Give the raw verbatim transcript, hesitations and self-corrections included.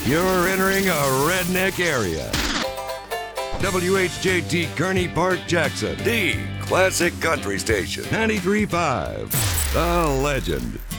You're entering a redneck area. W H J T Kearney Park, Jackson. The classic country station. ninety-three point five. The Legend.